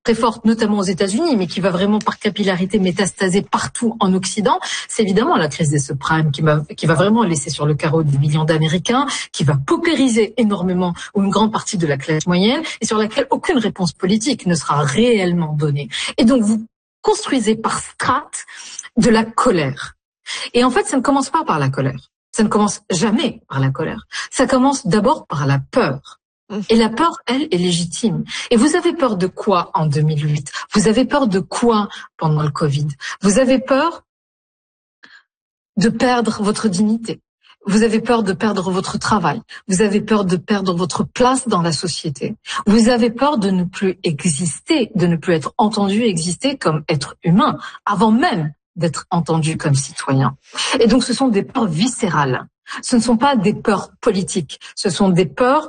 très forte, notamment aux États-Unis, mais qui va vraiment par capillarité métastaser partout en Occident, c'est évidemment la crise des subprimes qui va vraiment laisser sur le carreau des millions d'Américains, qui va paupériser énormément ou une grande partie de la classe moyenne et sur laquelle aucune réponse politique ne sera réellement donnée. Et donc vous construisez par strates de la colère. Et en fait, ça ne commence pas par la colère. Ça ne commence jamais par la colère. Ça commence d'abord par la peur. Et la peur, elle, est légitime. Et vous avez peur de quoi en 2008? Vous avez peur de quoi pendant le Covid? Vous avez peur de perdre votre dignité. Vous avez peur de perdre votre travail. Vous avez peur de perdre votre place dans la société. Vous avez peur de ne plus exister, de ne plus être entendu et exister comme être humain, avant même d'être entendu comme citoyen. Et donc, ce sont des peurs viscérales. Ce ne sont pas des peurs politiques. Ce sont des peurs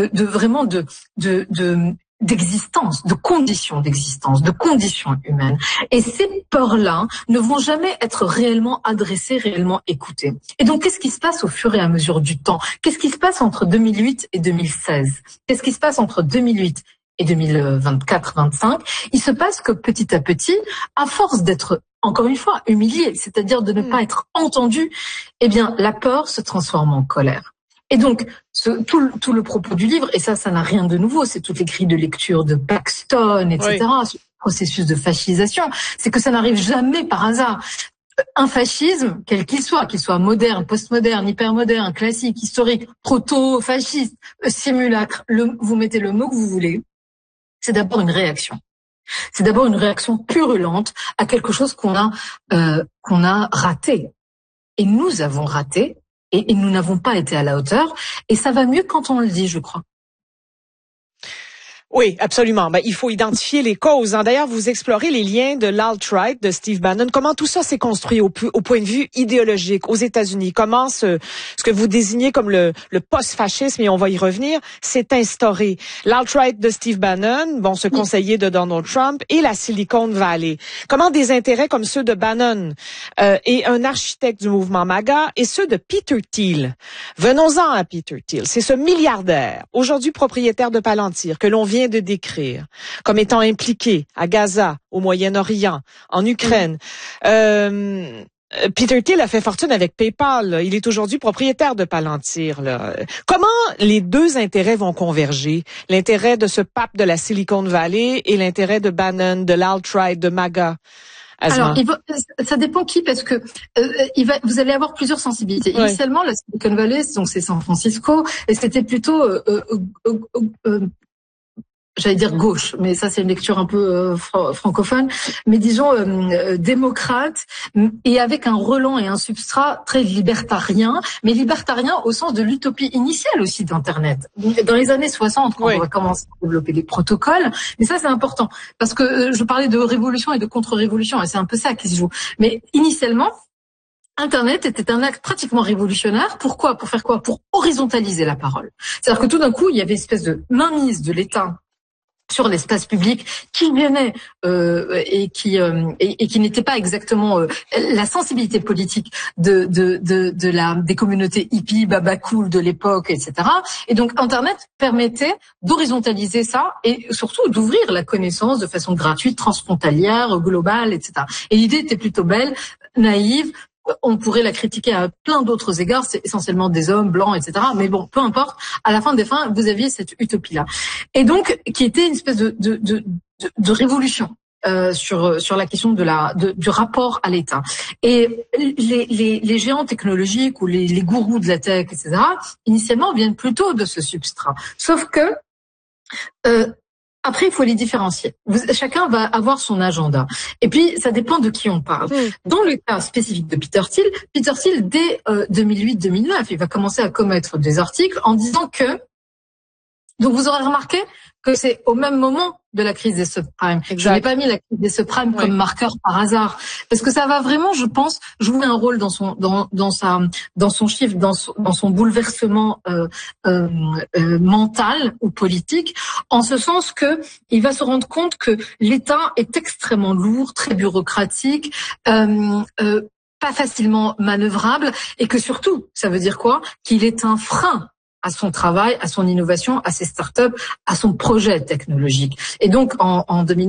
d'existence, de conditions d'existence, de conditions humaines. Et ces peurs-là ne vont jamais être réellement adressées, réellement écoutées. Et donc, qu'est-ce qui se passe au fur et à mesure du temps? Qu'est-ce qui se passe entre 2008 et 2016? Qu'est-ce qui se passe entre 2008 et 2024-25? Il se passe que petit à petit, à force d'être encore une fois humilié, c'est-à-dire de ne pas être entendu, eh bien, la peur se transforme en colère. Et donc, tout le propos du livre, et ça n'a rien de nouveau, c'est toutes les grilles de lecture de Paxton, etc., ce processus de fascisation, c'est que ça n'arrive jamais par hasard. Un fascisme, quel qu'il soit moderne, postmoderne, hypermoderne, classique, historique, proto-fasciste, simulacre, vous mettez le mot que vous voulez, c'est d'abord une réaction. C'est d'abord une réaction purulente à quelque chose qu'on a raté. Et nous avons raté. Et nous n'avons pas été à la hauteur. Et ça va mieux quand on le dit, je crois. Oui, absolument. Il faut identifier les causes. D'ailleurs, vous explorez les liens de l'alt-right de Steve Bannon. Comment tout ça s'est construit au point de vue idéologique aux États-Unis? Comment ce que vous désignez comme le post-fascisme, et on va y revenir, s'est instauré? L'alt-right de Steve Bannon, ce conseiller de Donald Trump, et la Silicon Valley. Comment des intérêts comme ceux de Bannon et un architecte du mouvement MAGA et ceux de Peter Thiel. Venons-en à Peter Thiel. C'est ce milliardaire, aujourd'hui propriétaire de Palantir, que l'on vient de décrire comme étant impliqué à Gaza, au Moyen-Orient, en Ukraine. Peter Thiel a fait fortune avec PayPal. Il est aujourd'hui propriétaire de Palantir. Comment les deux intérêts vont converger? L'intérêt de ce pape de la Silicon Valley et l'intérêt de Bannon, de l'alt-right, de MAGA? Alors, ça dépend qui, parce que vous allez avoir plusieurs sensibilités. Ouais. Initialement, la Silicon Valley, donc c'est San Francisco, et c'était plutôt j'allais dire gauche, mais ça c'est une lecture un peu francophone, mais disons démocrate, et avec un relent et un substrat très libertarien, mais libertarien au sens de l'utopie initiale aussi d'Internet. Dans les années 60, quand on va commencer à développer les protocoles, mais ça c'est important, parce que je parlais de révolution et de contre-révolution, et c'est un peu ça qui se joue. Mais initialement, Internet était un acte pratiquement révolutionnaire. Pourquoi? Pour faire quoi? Pour horizontaliser la parole. C'est-à-dire que tout d'un coup, il y avait une espèce de mainmise de l'État sur l'espace public qui venait et qui n'était pas exactement la sensibilité politique des communautés hippies, baba cool de l'époque, etc. Et donc Internet permettait d'horizontaliser ça et surtout d'ouvrir la connaissance de façon gratuite, transfrontalière, globale, etc. Et l'idée était plutôt belle, naïve. On pourrait la critiquer à plein d'autres égards, c'est essentiellement des hommes blancs, etc. Mais bon, peu importe. À la fin des fins, vous aviez cette utopie-là, et donc qui était une espèce de révolution sur la question du rapport à l'État. Et les géants technologiques ou les gourous de la tech, etc. Initialement viennent plutôt de ce substrat. Sauf que après, il faut les différencier. Chacun va avoir son agenda. Et puis, ça dépend de qui on parle. Dans le cas spécifique de Peter Thiel, dès 2008-2009, il va commencer à commettre des articles en disant que... Donc, vous aurez remarqué que c'est au même moment de la crise des subprimes. Je n'ai pas mis la crise des subprimes comme marqueur par hasard, parce que ça va vraiment, je pense, jouer un rôle dans son chiffre, dans son bouleversement mental ou politique, en ce sens que il va se rendre compte que l'État est extrêmement lourd, très bureaucratique, pas facilement manœuvrable, et que surtout, ça veut dire quoi? Qu'il est un frein à son travail, à son innovation, à ses startups, à son projet technologique. Et donc, en 2009,